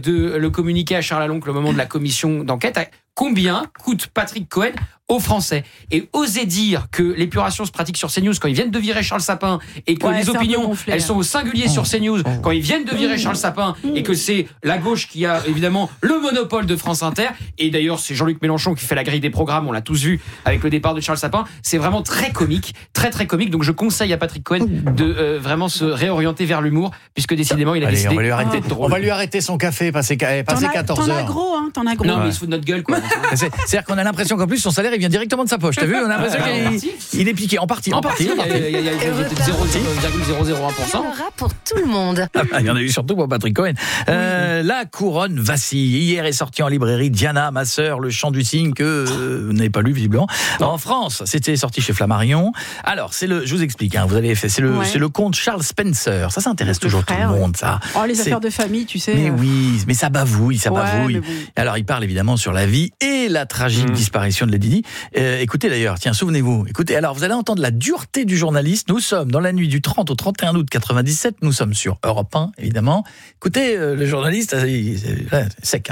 le communiqué à Charles Aloncle au moment de la commission d'enquête. Combien coûte Patrick Cohen aux Français? Et oser dire que l'épuration se pratique sur CNews quand ils viennent de virer Charles Sapin et que les opinions, elles sont au singulier sur CNews quand ils viennent de virer Charles Sapin et que c'est la gauche qui a évidemment le monopole de France Inter. Et d'ailleurs, c'est Jean-Luc Mélenchon qui fait la grille des programmes, on l'a tous vu avec le départ de Charles Sapin. C'est vraiment très comique, très très comique. Donc je conseille à Patrick Cohen de vraiment se réorienter vers l'humour, puisque décidément il a décidé d'être drôle. On va lui arrêter son café, passer 14 T'en as heures. gros, hein, t'en as gros. Non, mais il se fout de notre gueule, quoi. C'est-à-dire qu'on a l'impression qu'en plus son salaire il vient directement de sa poche. T'as vu? On a l'impression qu'il est piqué en partie. Il y a peut-être 0,001%. Il y en aura pour tout le monde. Il y en a eu surtout pour Patrick Cohen. La couronne vacille. Hier est sorti en librairie Diana, ma sœur, le chant du cygne que vous n'avez pas lu visiblement. En France, c'était sorti chez Flammarion. Alors, je vous explique, vous avez fait, c'est le conte Charles Spencer. Ça intéresse toujours tout le monde, ça. Oh, les affaires de famille, tu sais. Mais oui, mais ça bavouille. Bon. Alors, il parle évidemment sur la vie et la tragique disparition de Lady Di. Écoutez d'ailleurs, tiens, souvenez-vous. Écoutez, alors vous allez entendre la dureté du journaliste. Nous sommes dans la nuit du 30 au 31 août 97. Nous sommes sur Europe 1, évidemment. Écoutez, le journaliste, c'est sec.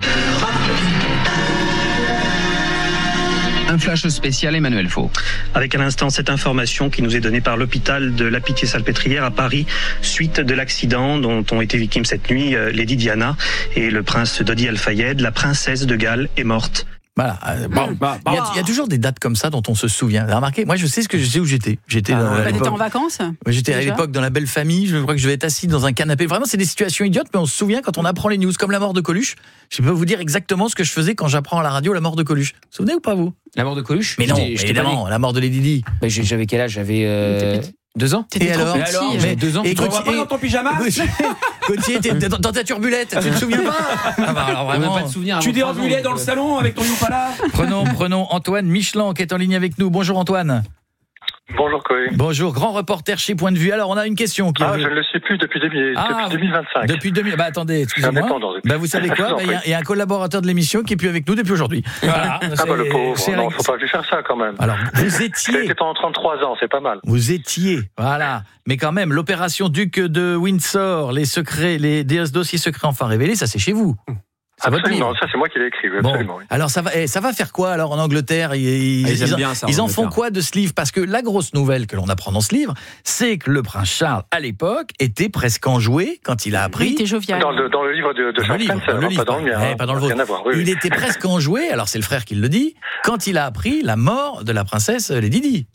Un flash spécial Emmanuel Faux. Avec à l'instant cette information qui nous est donnée par l'hôpital de la Pitié-Salpêtrière à Paris, suite de l'accident dont ont été victimes cette nuit Lady Diana et le prince Dodi Al-Fayed. La princesse de Galles est morte. Voilà. Il y a toujours des dates comme ça dont on se souvient. Vous avez remarqué? Moi, je sais où j'étais. J'étais t'étais en vacances? J'étais à l'époque dans la belle famille. Je crois que je devais être assis dans un canapé. Vraiment, c'est des situations idiotes, mais on se souvient quand on apprend les news, comme la mort de Coluche. Je peux vous dire exactement ce que je faisais quand j'apprends à la radio la mort de Coluche. Vous vous souvenez ou pas, vous? La mort de Coluche? Mais non, évidemment, la mort de Lady Di. J'avais quel âge? J'avais 2 ans. T'étais trop petit. Mais 2 ans. Et tu ne vois pas dans ton pyjama? Gauthier, t'es dans ta turbulette, tu te souviens pas? Alors vraiment, pas de souvenir. Tu déambulais dans le salon avec ton youpala? Prenons Antoine Michelin qui est en ligne avec nous. Bonjour Antoine. Bonjour Coé. Bonjour, grand reporter chez Point de Vue. Alors on a une question. Je ne le sais plus depuis 2025. Depuis 2000. Attendez, excusez-moi. Vous savez quoi? Il y a un collaborateur de l'émission qui est plus avec nous depuis aujourd'hui. Voilà. Le pauvre. Non, faut pas lui faire ça quand même. Alors vous étiez. C'était pendant 33 ans, c'est pas mal. Vous étiez, voilà. Mais quand même, l'opération Duc de Windsor, les secrets, les dossiers secrets enfin révélés, ça c'est chez vous. Absolument, ça c'est moi qui l'ai écrit, absolument. Bon, oui. Alors ça va faire quoi alors en Angleterre? Ils en font quoi de ce livre? Parce que la grosse nouvelle que l'on apprend dans ce livre, c'est que le prince Charles, à l'époque, était presque enjoué quand il a appris... Il était jovial. Dans le livre de Charles Spencer, pas dans le mien. Pas dans le vôtre. Il était presque enjoué, alors c'est le frère qui le dit, quand il a appris la mort de la princesse Lady Di.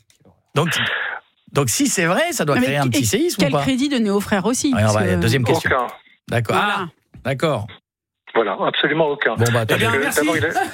Donc si c'est vrai, ça doit créer un petit séisme ou pas? Quel crédit donner aux frères aussi? Deuxième question. Aucun. D'accord. Voilà. D'accord. Voilà, absolument aucun. Bon merci.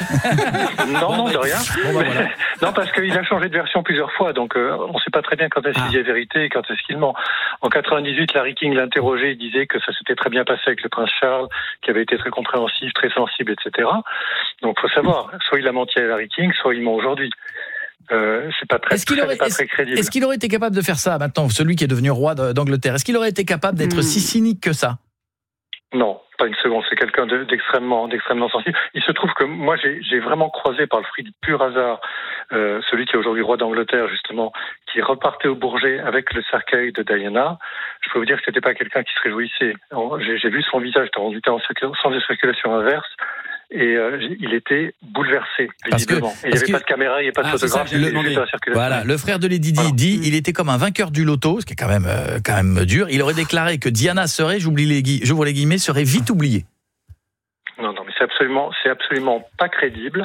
Non, de rien. Voilà. Non, parce qu'il a changé de version plusieurs fois, donc on ne sait pas très bien quand est-ce qu'il disait vérité et quand est-ce qu'il ment. En 98, Larry King l'interrogeait, il disait que ça s'était très bien passé avec le prince Charles, qui avait été très compréhensif, très sensible, etc. Donc faut savoir, soit il a menti à Larry King, soit il ment aujourd'hui. C'est pas très crédible. Est-ce qu'il aurait été capable de faire ça maintenant, celui qui est devenu roi d'Angleterre? Est-ce qu'il aurait été capable d'être si cynique que ça? Non, pas une seconde. C'est quelqu'un d'extrêmement sensible. Il se trouve que moi, j'ai vraiment croisé par le fruit du pur hasard celui qui est aujourd'hui roi d'Angleterre, justement, qui repartait au Bourget avec le cercueil de Diana. Je peux vous dire que c'était pas quelqu'un qui se réjouissait. J'ai vu son visage, on était en sens de circulation inverse. Et il était bouleversé, visiblement. Il n'y avait pas de caméra, il n'y avait pas de photographe, il était juste dans la circulation. Voilà, le frère de Lady Di dit il était comme un vainqueur du loto, ce qui est quand même dur. Il aurait déclaré que Diana serait, j'ouvre les guillemets, serait vite oubliée. Non, mais c'est absolument pas crédible.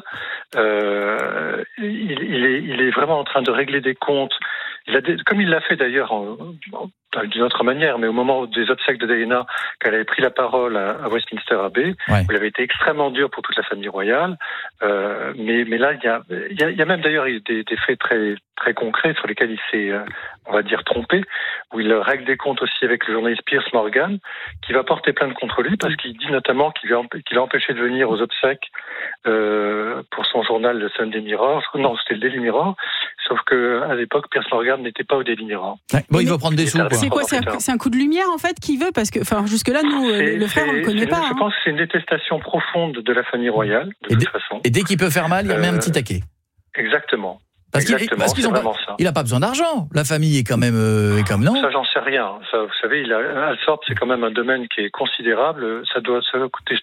Il est vraiment en train de régler des comptes. Comme il l'a fait d'ailleurs d'une autre manière, mais au moment des obsèques de Diana, qu'elle avait pris la parole à Westminster Abbey, où il avait été extrêmement dur pour toute la famille royale. Mais là, il y a même d'ailleurs des faits très très concrets sur lesquels il s'est, on va dire, trompé, où il règle des comptes aussi avec le journaliste Piers Morgan, qui va porter plainte contre lui parce qu'il dit notamment qu'il a empêché de venir aux obsèques pour son journal le Sunday Mirror. Non, c'était le Daily Mirror. Sauf que à l'époque, Piers Morgan n'était pas au Daily Mirror. Bon, il veut prendre des sous. C'est quoi? C'est un coup de lumière en fait qu'il veut, parce que, enfin, jusque-là, nous, le frère, on le connaît pas. Je pense que c'est une détestation profonde de la famille royale, de toute façon. Et dès qu'il peut faire mal, il remet un petit taquet. Exactement. Parce qu'ils il a pas besoin d'argent. La famille est quand même, non. Ça, j'en sais rien. Ça, vous savez, Althorp, c'est quand même un domaine qui est considérable. Ça doit coûter